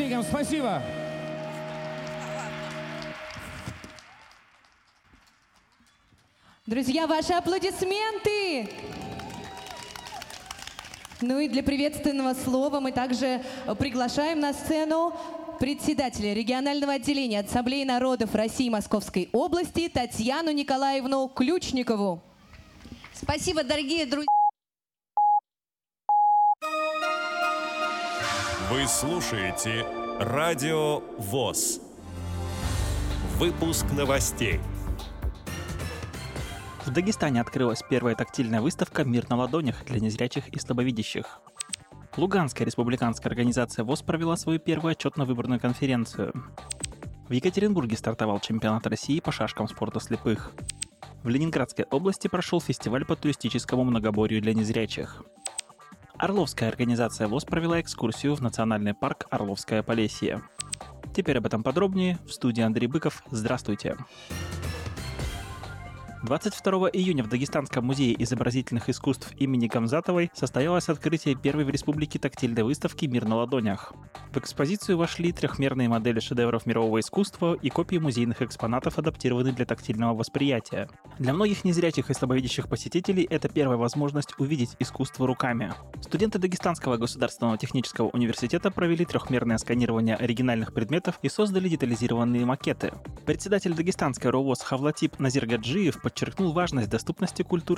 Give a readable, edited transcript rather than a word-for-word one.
аплодисментикам. Спасибо. Друзья, ваши аплодисменты! Ну и для приветственного слова мы также приглашаем на сцену председателя регионального отделения Ассамблеи народов России Московской области Татьяну Николаевну Ключникову. Спасибо, дорогие друзья. Вы слушаете Радио ВОС. Выпуск новостей. В Дагестане открылась первая тактильная выставка «Мир на ладонях» для незрячих и слабовидящих. Луганская республиканская организация ВОС провела свою первую отчетно-выборную конференцию. В Екатеринбурге стартовал чемпионат России по шашкам спорта слепых. В Ленинградской области прошел фестиваль по туристическому многоборью для незрячих. Орловская организация ВОС провела экскурсию в национальный парк Орловское Полесье. Теперь об этом подробнее. В студии Андрей Быков. Здравствуйте. 22 июня в Дагестанском музее изобразительных искусств имени Гамзатовой состоялось открытие первой в республике тактильной выставки «Мир на ладонях». В экспозицию вошли трехмерные модели шедевров мирового искусства и копии музейных экспонатов, адаптированные для тактильного восприятия. Для многих незрячих и слабовидящих посетителей это первая возможность увидеть искусство руками. Студенты Дагестанского государственного технического университета провели трехмерное сканирование оригинальных предметов и создали детализированные макеты. Председатель Дагестанской РОВОС Хавлатип Назиргаджиев подчеркнул важность доступности культуры